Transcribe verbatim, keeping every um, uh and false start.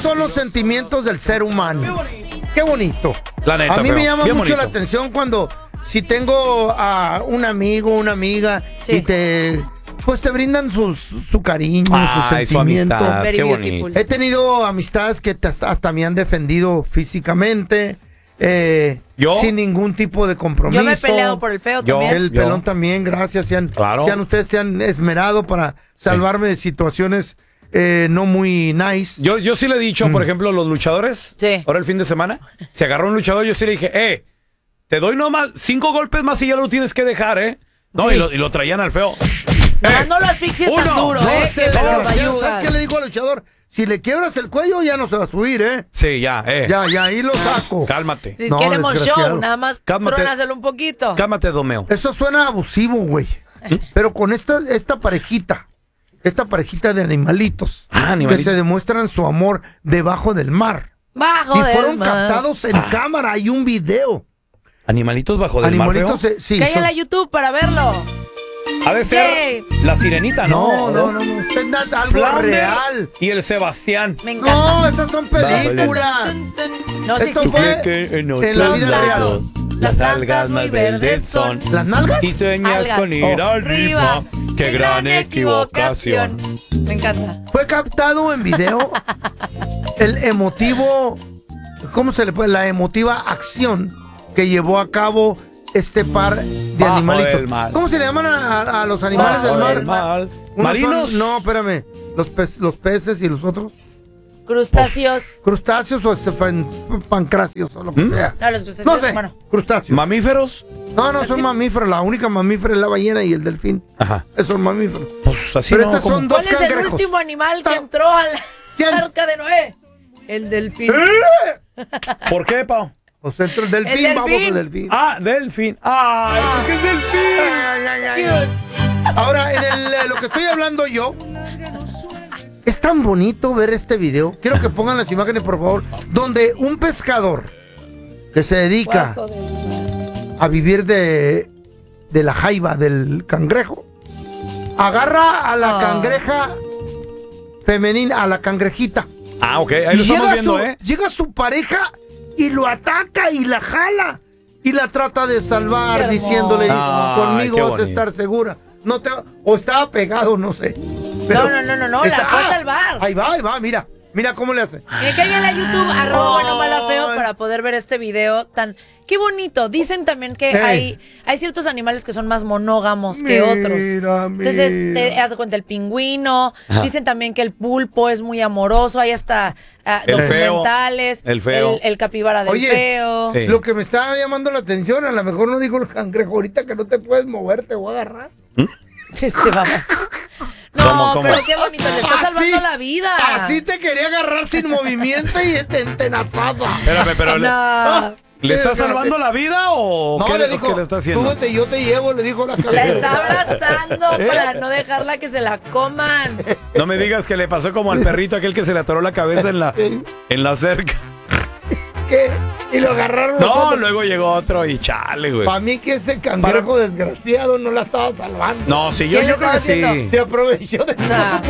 son los sentimientos del ser humano. Qué bonito. La neta, a mí feo. me llama Bien mucho bonito. la atención cuando si tengo a un amigo, una amiga Sí. y te pues te brindan sus, su cariño, Ay, su su sentimiento. amistad. Very Qué beautiful. bonito. He tenido amistades que te- hasta me han defendido físicamente, eh, ¿Yo? sin ningún tipo de compromiso. Yo me he peleado por el feo Yo- también. El Yo. pelón también, gracias. Se han, Claro. se han- ustedes se han esmerado para salvarme de situaciones eh, no muy nice. Yo, yo sí le he dicho, Mm. por ejemplo, los luchadores, Sí. ahora el fin de semana, se agarró un luchador, yo sí le dije, eh, te doy nomás cinco golpes más y ya lo tienes que dejar, ¿eh? No, Sí. y, lo, y lo traían al feo. Nomás Eh, no lo asfixies tan uno, duro, No, ¿eh? este Que te desgraciado, mayugas. ¿sabes qué le digo al luchador? Si le quiebras el cuello, ya no se va a subir, ¿eh? Sí, ya, eh. Ya, ya, ahí lo saco. Cálmate. Si No, queremos desgraciado. show, nada más Cálmate. trónaselo un poquito. Cálmate, Domeo. Eso suena abusivo, güey. Pero con esta, esta parejita, esta parejita de animalitos, Ah, animalitos. que se demuestran su amor debajo del mar. Bajo Y del fueron mar. captados en cámara, hay un video. Animalitos bajo del mar, Animalitos, feo. eh, sí. Cállale a son- YouTube para verlo. Ha de ser Yay. la sirenita, ¿no? No, no, no, no, está en algo Flounder real. y el Sebastián. Me encanta. No, esas son películas. No, sí Esto existe. fue- Que en en la vida real. Las algas muy verdes son. ¿Las nalgas? Y sueñas Algas. con ir Oh. al Arriba. ritmo. Qué gran equivocación. Me encanta. Fue captado en video el emotivo, ¿cómo se le puede? La emotiva acción que llevó a cabo este par de Bajo animalitos. del mar. ¿Cómo se le llaman a, a- a los animales Bajo del del mar? mar. Unos ¿Marinos? son- no, espérame. Los, pez- los peces y los otros. Crustáceos. Crustáceos o cefan- pancráceos o lo que ¿Mm? sea. No, los crustáceos. No sé. Bueno. Crustáceos. ¿Mamíferos? no, no son mamíferos. La única mamífera es la ballena y el delfín. Ajá. Esos son mamíferos. Pues así Pero no, estas como- son dos ¿Cuál es el cangrejos. último animal que Ah. entró a la ¿Quién? arca de Noé? El delfín. ¿Por qué, Pau? O sea, entre el delfín, El vamos delfín. el delfín. Ah, delfín. Ay, ¿por qué es delfín? Ay, ay, ay, ay. Ahora, en el, eh, lo que estoy hablando yo, es tan bonito ver este video. Quiero que pongan las imágenes, por favor, donde un pescador que se dedica Guaco de- a vivir de, de la jaiba del cangrejo, agarra a la Ah. cangreja femenina, a la cangrejita. Ah, ok, ahí Y lo estamos llega viendo, su, ¿eh? llega su pareja y lo ataca y la jala y la trata de salvar, Qué diciéndole, hermoso. conmigo Ay, qué vas a bonito. estar segura. No te, o estaba pegado, no sé. Pero No, no, no, no, no, la está- fue a ah, salvar. Ahí va, ahí va, mira. Mira cómo le hace. Que caigan a YouTube, arroba bueno, mala, feo, Ay. para poder ver este video tan... ¡Qué bonito! Dicen también que Ey. hay, hay ciertos animales que son más monógamos que Mira, otros. Entonces, mira. te haz de cuenta el pingüino. Ajá. Dicen también que el pulpo es muy amoroso. Hay hasta ah, El feo. documentales. El feo. El, el capibara del Oye, feo. Sí. Lo que me está llamando la atención, a lo mejor no dijo el cangrejo ahorita que no te puedes mover, te voy a agarrar. Sí, sí, vamos. No, ¿Cómo, cómo? pero qué bonito, le está salvando la vida. Así te quería agarrar sin movimiento y te entenazaba. Espérame, pero le, No, ¿le está Espérate. salvando la vida o No, qué, le o dijo, qué le está haciendo? súbete, yo te llevo, le dijo la la cangreja. está abrazando para no dejarla que se la coman. No me digas que le pasó como al perrito aquel que se le atoró la cabeza en la, en la cerca. ¿Qué? Y lo agarraron No, nosotros. luego llegó otro y chale, güey. Para mí que ese cangrejo desgraciado no la estaba salvando. No, sí, yo, ¿Quién le yo creo estaba que sí. haciendo? Se aprovechó de Nah.